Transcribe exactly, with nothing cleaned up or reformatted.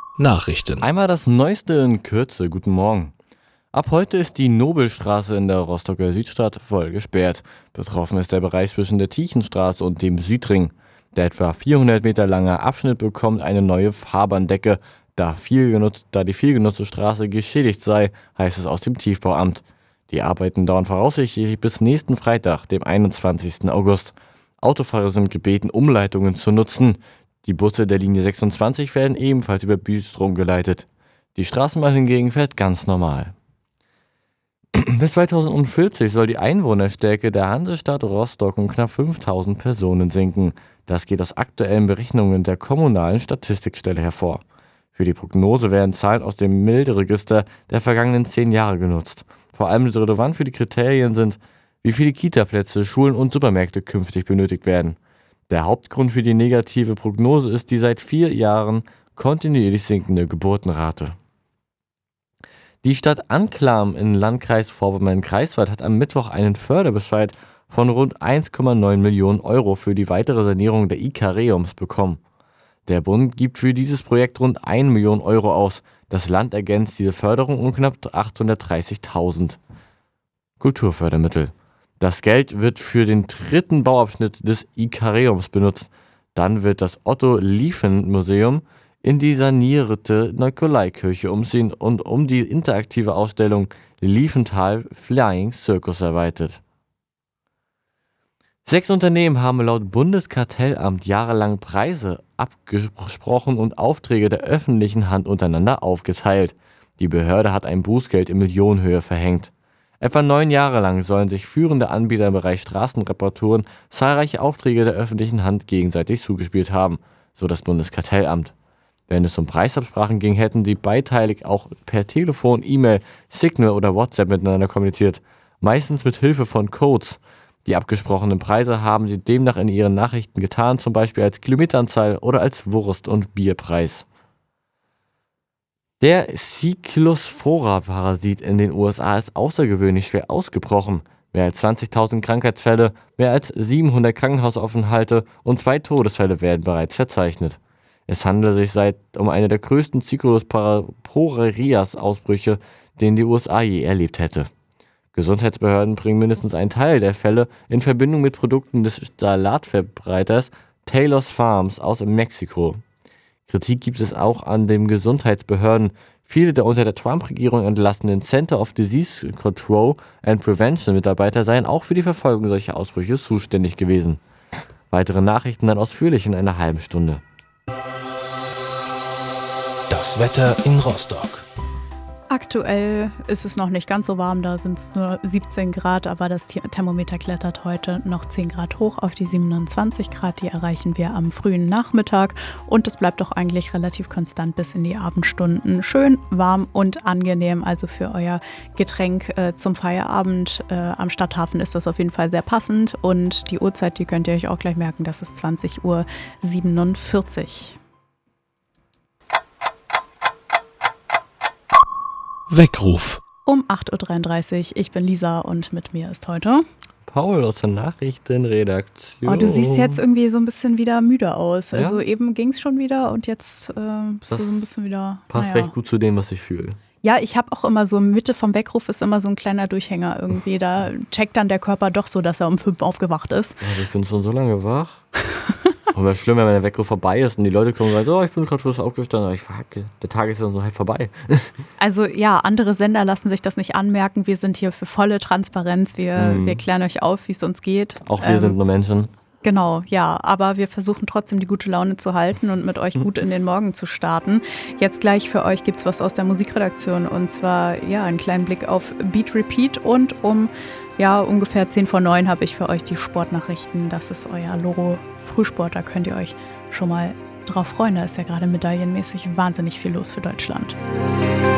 Nachrichten. Einmal das Neueste in Kürze. Guten Morgen. Ab heute ist die Nobelstraße in der Rostocker Südstadt voll gesperrt. Betroffen ist der Bereich zwischen der Tiechenstraße und dem Südring. Der etwa vierhundert Meter lange Abschnitt bekommt eine neue Fahrbahndecke, da, viel genutzt, da die viel genutzte Straße geschädigt sei, heißt es aus dem Tiefbauamt. Die Arbeiten dauern voraussichtlich bis nächsten Freitag, dem einundzwanzigsten August. Autofahrer sind gebeten, Umleitungen zu nutzen. Die Busse der Linie sechsundzwanzig werden ebenfalls über Büstrom geleitet. Die Straßenbahn hingegen fährt ganz normal. Bis zweitausendvierzig soll die Einwohnerstärke der Hansestadt Rostock um knapp fünftausend Personen sinken. Das geht aus aktuellen Berechnungen der kommunalen Statistikstelle hervor. Für die Prognose werden Zahlen aus dem Milderegister der vergangenen zehn Jahre genutzt. Vor allem relevant für die Kriterien sind, wie viele Kitaplätze, Schulen und Supermärkte künftig benötigt werden. Der Hauptgrund für die negative Prognose ist die seit vier Jahren kontinuierlich sinkende Geburtenrate. Die Stadt Anklam im Landkreis Vorpommern-Greifswald hat am Mittwoch einen Förderbescheid von rund eins Komma neun Millionen Euro für die weitere Sanierung der Ikareums bekommen. Der Bund gibt für dieses Projekt rund eine Million Euro aus. Das Land ergänzt diese Förderung um knapp achthundertdreißigtausend Kulturfördermittel. Das Geld wird für den dritten Bauabschnitt des Ikareums benutzt. Dann wird das Otto-Liefen-Museum in die sanierte Nikolaikirche umziehen und um die interaktive Ausstellung Liefental Flying Circus erweitert. Sechs Unternehmen haben laut Bundeskartellamt jahrelang Preise abgesprochen und Aufträge der öffentlichen Hand untereinander aufgeteilt. Die Behörde hat ein Bußgeld in Millionenhöhe verhängt. Etwa neun Jahre lang sollen sich führende Anbieter im Bereich Straßenreparaturen zahlreiche Aufträge der öffentlichen Hand gegenseitig zugespielt haben, so das Bundeskartellamt. Wenn es um Preisabsprachen ging, hätten sie beiteilig auch per Telefon, E-Mail, Signal oder WhatsApp miteinander kommuniziert, meistens mit Hilfe von Codes. Die abgesprochenen Preise haben sie demnach in ihren Nachrichten getan, zum Beispiel als Kilometeranzahl oder als Wurst- und Bierpreis. Der Cyclospora-Parasit in den U S A ist außergewöhnlich schwer ausgebrochen. Mehr als zwanzigtausend Krankheitsfälle, mehr als siebenhundert Krankenhausaufenthalte und zwei Todesfälle werden bereits verzeichnet. Es handelt sich seit um eine der größten Cyclospora-Ausbrüche, den die U S A je erlebt hätte. Gesundheitsbehörden bringen mindestens einen Teil der Fälle in Verbindung mit Produkten des Salatverbreiters Taylor's Farms aus Mexiko. Kritik gibt es auch an den Gesundheitsbehörden. Viele der unter der Trump-Regierung entlassenen Center of Disease Control and Prevention Mitarbeiter seien auch für die Verfolgung solcher Ausbrüche zuständig gewesen. Weitere Nachrichten dann ausführlich in einer halben Stunde. Das Wetter in Rostock. Aktuell ist es noch nicht ganz so warm, da sind es nur siebzehn Grad, aber das Thermometer klettert heute noch zehn Grad hoch auf die siebenundzwanzig Grad. Die erreichen wir am frühen Nachmittag und es bleibt doch eigentlich relativ konstant bis in die Abendstunden. Schön, warm und angenehm, also für euer Getränk äh, zum Feierabend äh, am Stadthafen ist das auf jeden Fall sehr passend und die Uhrzeit, die könnt ihr euch auch gleich merken, das ist zwanzig Uhr siebenundvierzig. Weckruf. Um acht Uhr dreiunddreißig. Ich bin Lisa und mit mir ist heute Paul aus der Nachrichtenredaktion. Oh, du siehst jetzt irgendwie so ein bisschen wieder müde aus. Ja? Also eben ging es schon wieder und jetzt äh, bist das du so ein bisschen wieder... Passt naja. recht gut zu dem, was ich fühle. Ja, ich habe auch immer so in Mitte vom Weckruf ist immer so ein kleiner Durchhänger irgendwie. Da checkt dann der Körper doch so, dass er um fünf aufgewacht ist. Also ich bin schon so lange wach. Und wäre schlimm, wenn der Weckruf vorbei ist und die Leute kommen und sagen, oh, ich bin gerade frisch aufgestanden, aber ich verhacke, der Tag ist ja so halb vorbei. Also ja, andere Sender lassen sich das nicht anmerken. Wir sind hier für volle Transparenz. Wir, mhm. wir klären euch auf, wie es uns geht. Auch wir ähm, sind nur Menschen. Genau, ja, aber wir versuchen trotzdem die gute Laune zu halten und mit euch gut in den Morgen zu starten. Jetzt gleich für euch gibt's was aus der Musikredaktion und zwar ja einen kleinen Blick auf Beat Repeat und um ja ungefähr zehn vor neun habe ich für euch die Sportnachrichten. Das ist euer Logo Frühsport, da könnt ihr euch schon mal drauf freuen. Da ist ja gerade medaillenmäßig wahnsinnig viel los für Deutschland.